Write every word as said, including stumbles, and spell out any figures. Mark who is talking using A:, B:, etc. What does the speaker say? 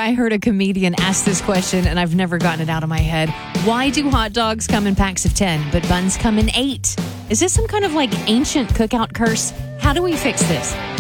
A: I heard a comedian ask this question, and I've never gotten it out of my head. Why do hot dogs come in packs of ten, but buns come in eight? Is this some kind of like ancient cookout curse? How do we fix this?